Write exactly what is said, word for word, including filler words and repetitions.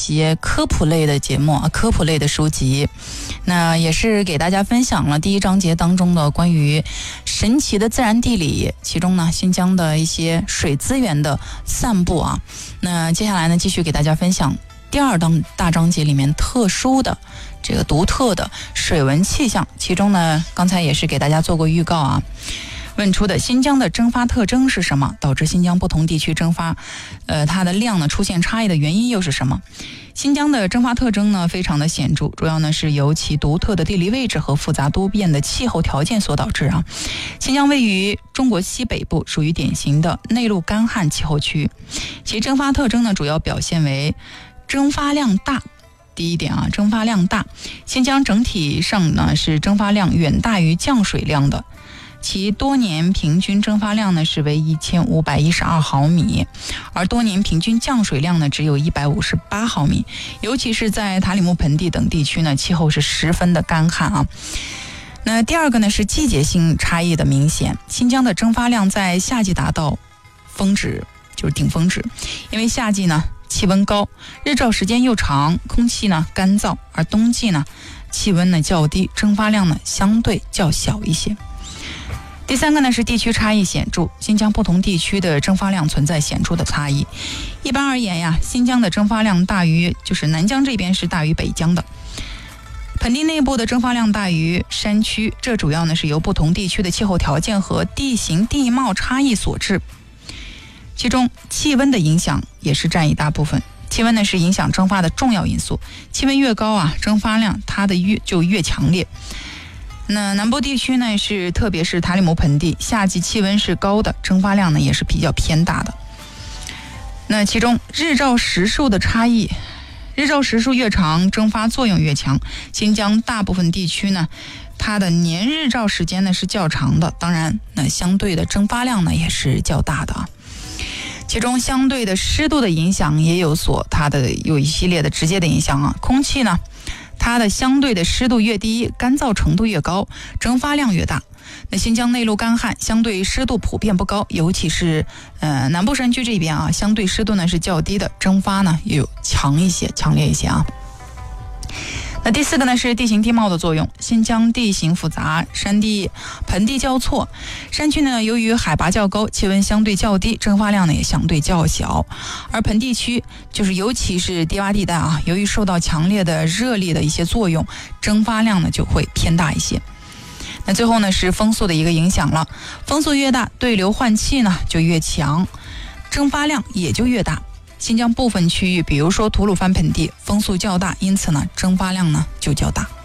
些科普类的节目啊，科普类的书籍。那也是给大家分享了第一章节当中的关于神奇的自然地理，其中呢新疆的一些水资源的散布啊。那接下来呢继续给大家分享第二章大章节里面特殊的这个独特的水文气象，其中呢刚才也是给大家做过预告啊，问出的新疆的蒸发特征是什么？导致新疆不同地区蒸发，呃，它的量呢出现差异的原因又是什么？新疆的蒸发特征呢非常的显著，主要呢是由其独特的地理位置和复杂多变的气候条件所导致啊。新疆位于中国西北部，属于典型的内陆干旱气候区，其蒸发特征呢主要表现为蒸发量大。第一点啊，蒸发量大，新疆整体上呢是蒸发量远大于降水量的。其多年平均蒸发量呢是为一千五百一十二毫米，而多年平均降水量呢只有一百五十八毫米，尤其是在塔里木盆地等地区呢，气候是十分的干旱啊。那第二个呢是季节性差异的明显，新疆的蒸发量在夏季达到峰值，就是顶峰值，因为夏季呢气温高，日照时间又长，空气呢干燥，而冬季呢气温呢较低，蒸发量呢相对较小一些。第三个呢是地区差异显著，新疆不同地区的蒸发量存在显著的差异。一般而言呀，新疆的蒸发量大于，就是南疆这边是大于北疆的，盆地内部的蒸发量大于山区，这主要呢是由不同地区的气候条件和地形地貌差异所致。其中气温的影响也是占一大部分，气温呢是影响蒸发的重要因素，气温越高啊，蒸发量它的越就越强烈。那南部地区呢是特别是塔里木盆地，夏季气温是高的，蒸发量呢也是比较偏大的。那其中日照时数的差异，日照时数越长，蒸发作用越强。新疆大部分地区呢，它的年日照时间呢是较长的，当然那相对的蒸发量呢也是较大的啊。其中相对的湿度的影响也有所它的有一系列的直接的影响啊。空气呢它的相对的湿度越低，干燥程度越高，蒸发量越大。那新疆内陆干旱，相对湿度普遍不高，尤其是呃南部山区这边啊，相对湿度呢是较低的，蒸发呢也有强一些、强烈一些啊。那第四个呢是地形地貌的作用，新疆地形复杂，山地盆地交错，山区呢由于海拔较高，气温相对较低，蒸发量呢也相对较小，而盆地区就是尤其是低洼地带啊，由于受到强烈的热力的一些作用，蒸发量呢就会偏大一些。那最后呢是风速的一个影响了，风速越大，对流换气呢就越强，蒸发量也就越大。新疆部分区域，比如说吐鲁番盆地，风速较大，因此呢蒸发量呢就较大。